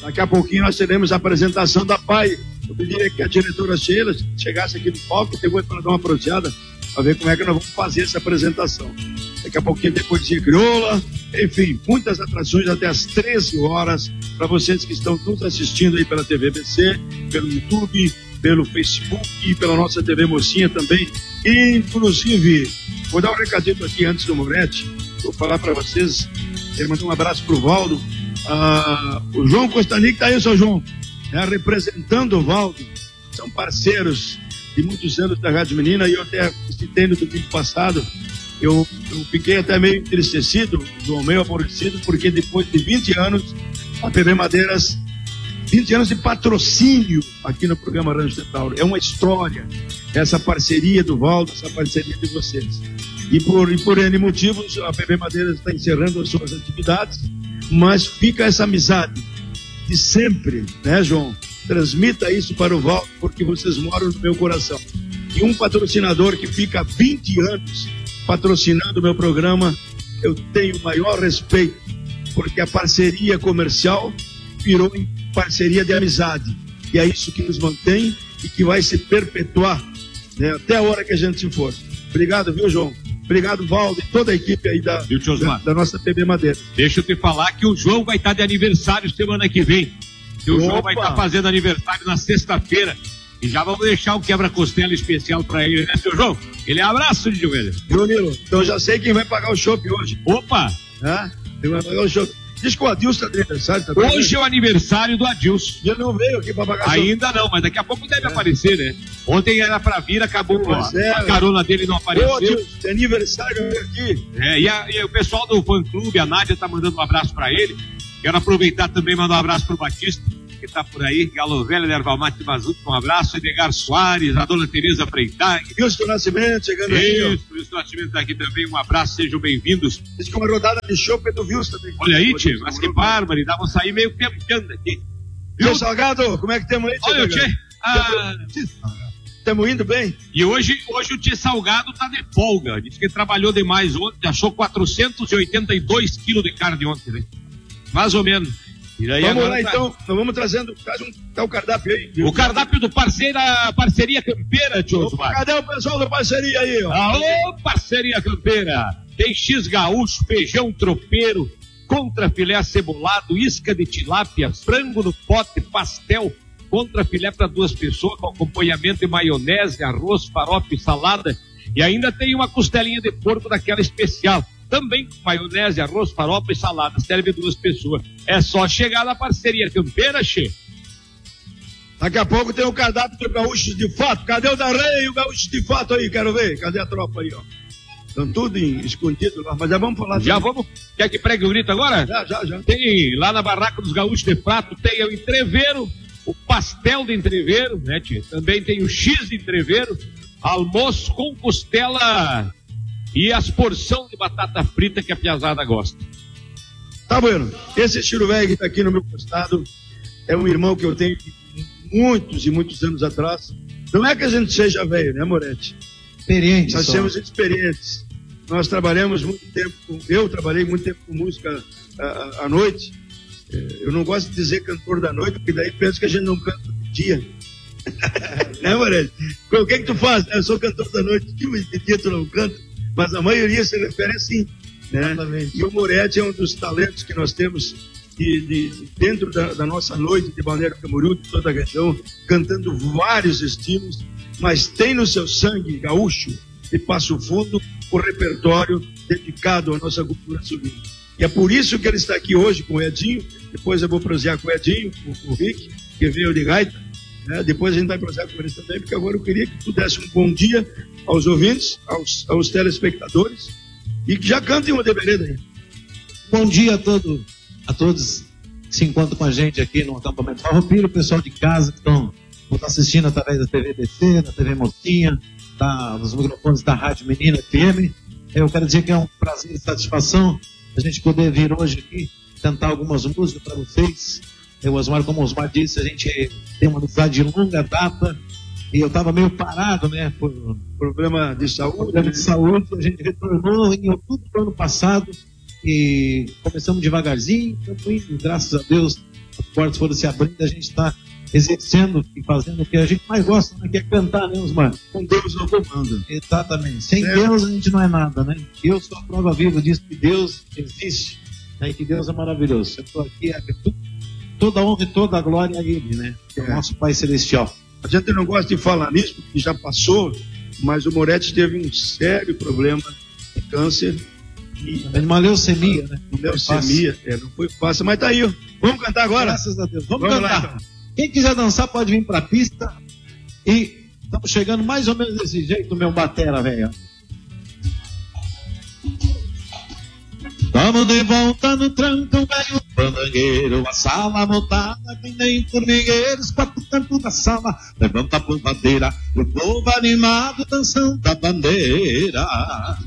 Daqui a pouquinho nós teremos a apresentação da PAI. Eu pediria que a diretora Sheila chegasse aqui no palco e depois para dar uma proseada, para ver como é que nós vamos fazer essa apresentação. Daqui a pouquinho tem poesia crioula, enfim, muitas atrações até às 13 horas para vocês que estão nos assistindo aí pela TV BC, pelo YouTube, pelo Facebook e pela nossa TV Mocinha também. Inclusive, vou dar um recadinho aqui antes do Moretti, vou falar para vocês, quero mandar um abraço para o Valdo. O João Costanic está aí, seu João, representando o Valdo, são parceiros de muitos anos da Rádio Menina, e eu até citei no domingo passado, eu fiquei até meio entristecido, João, meio aborrecido, porque depois de 20 anos, a TV Madeiras, 20 anos de patrocínio aqui no programa Rancho Centauro, é uma história, essa parceria do Valdo, essa parceria de vocês. E por N motivos, a TV Madeiras está encerrando as suas atividades, mas fica essa amizade de sempre, né, João? Transmita isso para o Valdo, porque vocês moram no meu coração. E um patrocinador que fica há 20 anos patrocinando o meu programa, eu tenho o maior respeito, porque a parceria comercial virou em parceria de amizade. E é isso que nos mantém e que vai se perpetuar, né, até a hora que a gente se for. Obrigado, viu, João? Obrigado, Valdo, e toda a equipe aí da nossa TV Madeira. Deixa eu te falar que o João vai estar de aniversário semana que vem. E o João vai estar fazendo aniversário na sexta-feira. E já vamos deixar um quebra-costela especial para ele, né, seu João? Ele é abraço de joelho. Viu, Nilo? Então já sei quem vai pagar o chopp hoje. Opa! Quem vai pagar o chopp? Diz que o Adilson está de aniversário também. Hoje é o aniversário do Adilson. E ele não veio aqui para pagar ainda não, mas daqui a pouco deve aparecer, né? Ontem era para vir, acabou a carona dele não apareceu. Ô, Adilson, tem aniversário aqui. E o pessoal do fã-clube, a Nádia tá mandando um abraço para ele. Quero aproveitar também e mandar um abraço pro Batista, que tá por aí, Galo Velho, Erval Mate Mazuto, um abraço, Edgar Soares, a dona Tereza Freitag. Wilson Nascimento chegando aí. Isso, Wilson Nascimento tá aqui também, um abraço, sejam bem-vindos. Diz que uma rodada de chopp é do Wilson também. Olha aí, tio, mas que bárbaro, dá pra sair meio pepitando aqui. Tio Salgado, como é que temos aí, tio? Olha o tio. Estamos indo bem? E hoje o tio Salgado tá de folga, disse que trabalhou demais ontem, achou 482 quilos de carne ontem, né? Mais ou menos. E aí vamos lá, então, nós vamos trazendo o cardápio aí. O cardápio do Parceria Campeira, tio Osmar. Cadê o pessoal da parceria aí, ó? Alô, Parceria Campeira. Tem X gaúcho, feijão tropeiro, contrafilé acebolado, isca de tilápia, frango no pote, pastel, contrafilé para 2 pessoas, com acompanhamento de maionese, arroz, farofa e salada. E ainda tem uma costelinha de porco daquela especial. Também com maionese, arroz, farofa e salada. Serve 2 pessoas. É só chegar na Parceria Campeira, che. Daqui a pouco tem o cardápio do Gaúcho de Fato. Cadê o da Rei e o Gaúcho de Fato aí? Quero ver. Cadê a tropa aí, ó? Estão tudo escondido lá, mas já vamos falar. Já vamos. Quer que pregue o grito agora? Já. Tem lá na Barraca dos Gaúchos de Fato, tem o entreveiro, o pastel de entreveiro, né, tia? Também tem o X de entreveiro, almoço com costela e as porções de batata frita que a piazada gosta. Tá bueno. Esse Chiro Velho que tá aqui no meu costado é um irmão que eu tenho muitos e muitos anos atrás. Não é que a gente seja velho, né, Moretti? Experientes. Nós somos experientes. Nós trabalhamos muito tempo eu trabalhei muito tempo com música à noite. Eu não gosto de dizer cantor da noite, porque daí penso que a gente não canta de dia. Né, Moretti? O que tu faz? Eu sou cantor da noite, de dia tu não canta, mas a maioria se refere assim, né? E o Moretti é um dos talentos que nós temos dentro da nossa noite de Balneário Camboriú, de toda a região, cantando vários estilos, mas tem no seu sangue gaúcho de Passo Fundo o repertório dedicado à nossa cultura subida. E é por isso que ele está aqui hoje com o Edinho. Depois eu vou prosear com o Edinho, com o Rick, que veio de gaita, né? Depois a gente vai prosear com eles também, porque agora eu queria que tu desse um bom dia aos ouvintes, aos telespectadores, e que já cantem uma debereda aí. Bom dia a todos que se encontram com a gente aqui no acampamento Farroupilha, o pessoal de casa que estão assistindo através da TV BC, da TV Mocinha, dos microfones da Rádio Menina FM. Eu quero dizer que é um prazer e satisfação a gente poder vir hoje aqui cantar algumas músicas para vocês. Eu, Osmar, como o Osmar disse, a gente tem uma amizade de longa data e eu estava meio parado, né, por problema de saúde. Problema de saúde. A gente retornou em outubro do ano passado e começamos devagarzinho, estamos indo, graças a Deus, as portas foram se abrindo, a gente está exercendo e fazendo o que a gente mais gosta, né? Que é cantar, né, Osmar? Com Deus no comando. Exatamente. Sem Deus a gente não é nada, né? Eu sou a prova viva disso, que Deus existe, né? E que Deus é maravilhoso. Eu estou aqui, toda a honra e toda a glória a Ele, né? Que é o nosso Pai Celestial. A gente não gosta de falar nisso, porque já passou, mas o Moretti teve um sério problema de câncer. Uma leucemia, né? Leucemia, não foi fácil, mas tá aí, ó. Vamos cantar agora? Graças a Deus. Vamos cantar. Lá, então. Quem quiser dançar pode vir pra pista. E estamos chegando mais ou menos desse jeito, meu batera, velho. Tamo de volta no tranco, velho pandangueiro. A sala montada, que nem formigueiros, quatro cantos da sala. Levanta a pombadeira, o povo animado dançando a bandeira.